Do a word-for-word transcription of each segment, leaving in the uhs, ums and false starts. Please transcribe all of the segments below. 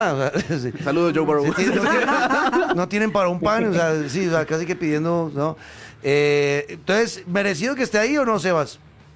O sea, sí. Saludos, Joe Burrow. Sí, no, tienen, no tienen para un pan, o sea, sí, o sea, casi que pidiendo, ¿no? Eh, entonces, ¿merecido que esté ahí o no, Sebas?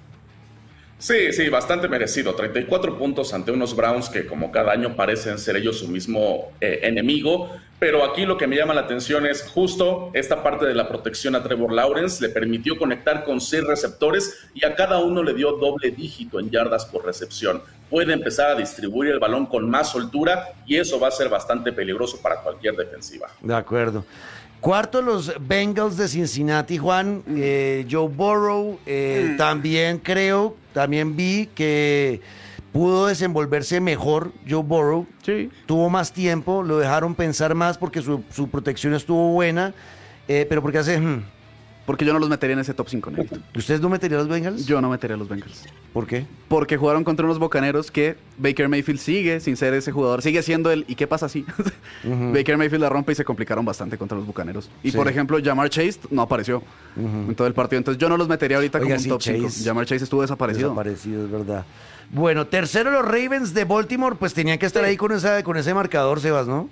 Sí, sí, bastante merecido. treinta y cuatro puntos ante unos Browns que como cada año parecen ser ellos su mismo eh, enemigo. Pero aquí lo que me llama la atención es justo esta parte de la protección a Trevor Lawrence. Le permitió conectar con seis receptores y a cada uno le dio doble dígito en yardas por recepción. Puede empezar a distribuir el balón con más soltura y eso va a ser bastante peligroso para cualquier defensiva. De acuerdo. Cuarto, los Bengals de Cincinnati, Juan. Eh, Joe Burrow, eh, mm. también creo, también vi que pudo desenvolverse mejor Joe Burrow. Sí. Tuvo más tiempo, lo dejaron pensar más porque su, su protección estuvo buena. Eh, pero porque hace... Hmm. Porque yo no los metería en ese top cinco, Negrito. ¿Ustedes no meterían a los Bengals? Yo no metería a los Bengals. ¿Por qué? Porque jugaron contra unos Bucaneros que Baker Mayfield sigue sin ser ese jugador. Sigue siendo el... ¿Y qué pasa así? Uh-huh. Baker Mayfield la rompe y se complicaron bastante contra los Bucaneros. Y, sí. por ejemplo, Ja'Marr Chase no apareció uh-huh. en todo el partido. Entonces, yo no los metería ahorita Oiga, como sí, un top cinco. Ja'Marr Chase estuvo desaparecido. Desaparecido, es verdad. Bueno, tercero, los Ravens de Baltimore, pues tenían que estar sí. ahí con, esa, con ese marcador, Sebas, ¿no?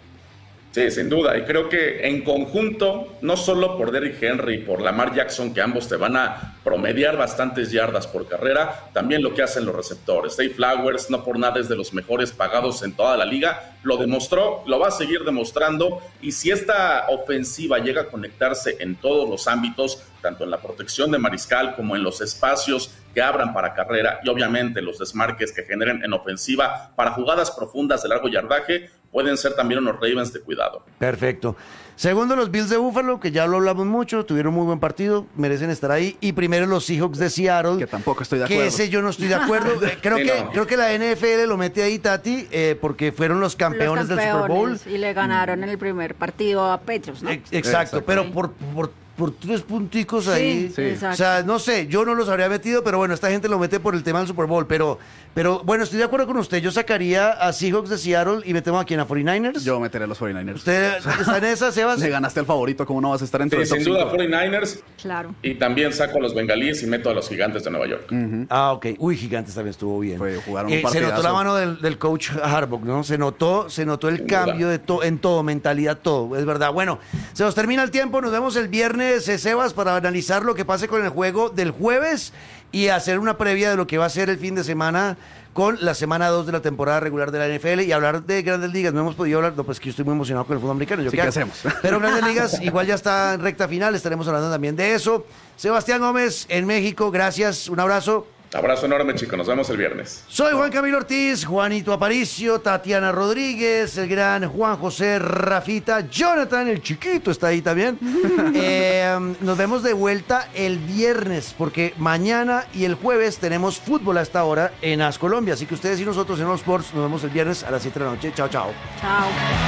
Sí, sin duda. Y creo que en conjunto, no solo por Derrick Henry y por Lamar Jackson, que ambos te van a promediar bastantes yardas por carrera, también lo que hacen los receptores. Zay Flowers, no por nada, es de los mejores pagados en toda la liga. Lo demostró, lo va a seguir demostrando. Y si esta ofensiva llega a conectarse en todos los ámbitos, tanto en la protección de mariscal como en los espacios que abran para carrera y obviamente los desmarques que generen en ofensiva para jugadas profundas de largo yardaje, pueden ser también unos Ravens de cuidado. Perfecto. Segundo, los Bills de Buffalo, que ya lo hablamos mucho, tuvieron muy buen partido, merecen estar ahí. Y primero, los Seahawks de Seattle. Que tampoco estoy de acuerdo. Que ese yo no estoy de acuerdo. creo, sí, que, no. creo que la N F L lo mete ahí, Tati, eh, porque fueron los campeones, los campeones del Super Bowl. Y le ganaron en el primer partido a Patriots, ¿no? Exacto, Exacto. pero por... por por tres punticos ahí, sí, o sea, no sé, yo no los habría metido, pero bueno, esta gente lo mete por el tema del Super Bowl, pero, pero bueno, estoy de acuerdo con usted, yo sacaría a Seahawks de Seattle y metemos aquí en a cuarenta y nueve ers. Yo meteré a los cuarenta y nueve ers. ¿Usted está en esa, Sebas? Le ganaste al favorito, ¿cómo no vas a estar entre sí, el top sin duda, cinco? cuarenta y nueve ers. Claro. Y también saco a los bengalíes y meto a los gigantes de Nueva York. Uh-huh. Ah, ok. Uy, gigantes también estuvo bien. Fue, jugaron eh, un partidazo. Se notó la mano del, del coach Harbaugh, ¿no? Se notó, se notó el sin cambio duda. de to, en todo, mentalidad, todo, es verdad. Bueno, se nos termina el tiempo, nos vemos el viernes, eh, Sebas, para analizar lo que pase con el juego del jueves y hacer una previa de lo que va a ser el fin de semana con la semana dos de la temporada regular de la N F L y hablar de Grandes Ligas. No hemos podido hablar, no, pues que yo estoy muy emocionado con el fútbol americano. Yo sí, ¿qué ¿qué hacemos? Pero Grandes Ligas igual ya está en recta final, estaremos hablando también de eso. Sebastián Gómez en México, gracias, un abrazo. Abrazo enorme, chicos. Nos vemos el viernes. Soy Juan Camilo Ortiz, Juanito Aparicio, Tatiana Rodríguez, el gran Juan José Rafita, Jonathan, el chiquito, está ahí también. eh, nos vemos de vuelta el viernes, porque mañana y el jueves tenemos fútbol a esta hora en As Colombia. Así que ustedes y nosotros en los Sports nos vemos el viernes a las siete de la noche. Chao, chao. Chao.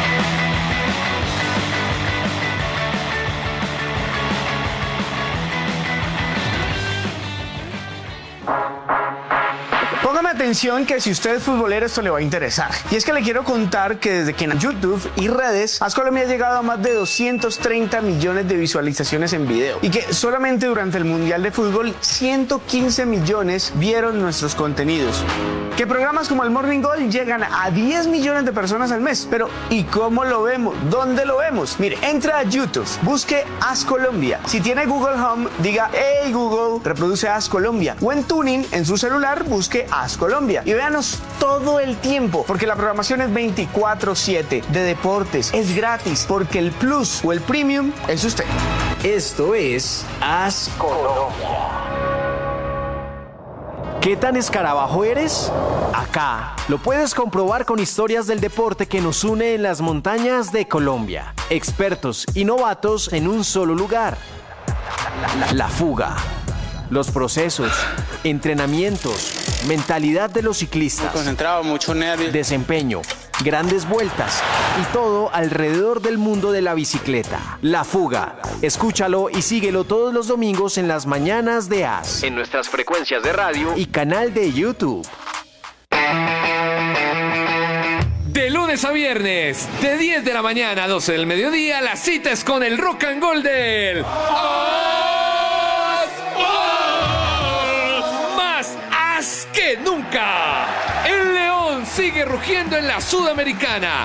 Póngame atención que si usted es futbolero esto le va a interesar. Y es que le quiero contar que desde que en YouTube y redes, As Colombia ha llegado a más de doscientos treinta millones de visualizaciones en video. Y que solamente durante el Mundial de Fútbol, ciento quince millones vieron nuestros contenidos. Que programas como el Morning Goal llegan a diez millones de personas al mes. Pero ¿y cómo lo vemos? ¿Dónde lo vemos? Mire, entra a YouTube, busque As Colombia. Si tiene Google Home, diga, hey Google, reproduce As Colombia. O en Tuning, en su celular, busque As Colombia. Y véanos todo el tiempo, porque la programación es veinticuatro siete de deportes. Es gratis, porque el Plus o el Premium es usted. Esto es As Colombia. ¿Qué tan escarabajo eres? Acá lo puedes comprobar con historias del deporte que nos une en las montañas de Colombia. Expertos y novatos en un solo lugar. La fuga. Los procesos, entrenamientos, mentalidad de los ciclistas. Muy concentrado, mucho nervio. Desempeño, grandes vueltas y todo alrededor del mundo de la bicicleta. La Fuga. Escúchalo y síguelo todos los domingos en las mañanas de As. En nuestras frecuencias de radio y canal de YouTube. De lunes a viernes, de diez de la mañana a doce del mediodía, la cita es con el Rock and Roll del... ¡As! ¡As! ¡Más As que nunca! El León sigue rugiendo en la Sudamericana.